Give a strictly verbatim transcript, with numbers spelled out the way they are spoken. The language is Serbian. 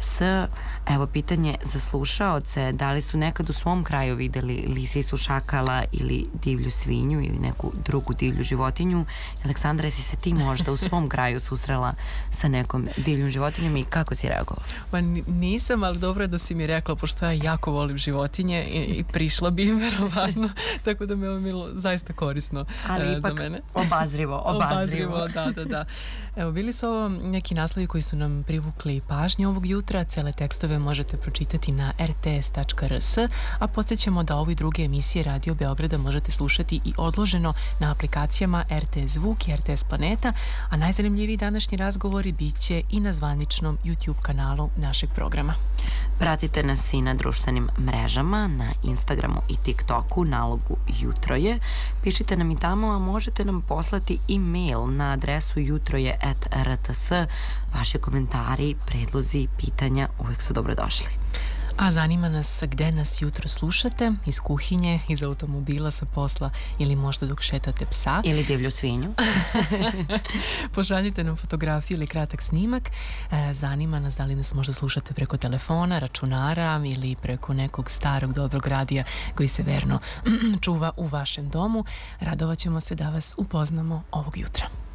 s. Evo pitanje za slušaoce, da li su nekad u svom kraju videli lisicu, šakala ili divlju svinju ili neku drugu divlju životinju? Aleksandra, jesi se ti možda u svom kraju susrela sa nekom divljom životinjom i kako si reagovala? Pa nisam, ali dobro je da si mi rekla, pošto ja jako volim životinje i, i prišla bi im verovatno, tako da mi je ovo bilo zaista korisno ali uh, ipak za mene. obazrivo, obazrivo. obazrivo, da, da, da. Evo, bili su ovo neki naslovi koji su nam privukli pažnju ovog jutra. Cele tekstove možete pročitati na er te es tačka er es, a podsjećamo da ovo i druge emisije Radio Beograda možete slušati i odloženo na aplikacijama er te es Zvuk i er te es Planeta, a najzanimljiviji današnji razgovori bit će i na zvaničnom YouTube kanalu našeg programa. Pratite nas i na društvenim mrežama, na Instagramu i TikToku, nalogu Jutro je. Pišite nam i tamo, a možete nam poslati e-mail na adresu jutroje at er te es. Vaši komentari, predlozi, pitanja uvek su dobrodošli. A zanima nas gde nas jutro slušate, iz kuhinje, iz automobila, sa posla ili možda dok šetate psa. Ili divlju svinju. Pošaljite nam fotografiju ili kratak snimak. Zanima nas da li nas možda slušate preko telefona, računara ili preko nekog starog dobrog radija koji se verno čuva u vašem domu. Radovat ćemo se da vas upoznamo ovog jutra.